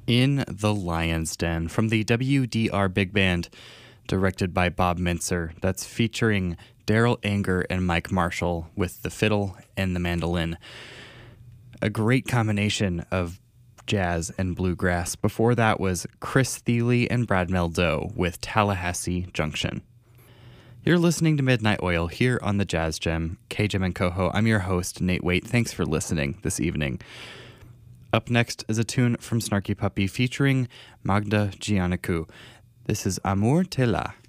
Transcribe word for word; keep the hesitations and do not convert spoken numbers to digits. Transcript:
In the Lion's Den from the W D R Big Band, directed by Bob Mintzer. That's featuring Daryl Anger and Mike Marshall with the fiddle and the mandolin. A great combination of jazz and bluegrass. Before that was Chris Thile and Brad Meldo with Tallahassee Junction. You're listening to Midnight Oil here on the Jazz Gem, K J M and Coho. I'm your host, Nate Waite. Thanks for listening this evening. Up next is a tune from Snarky Puppy featuring Magda Giannakou. This is Amour Te La.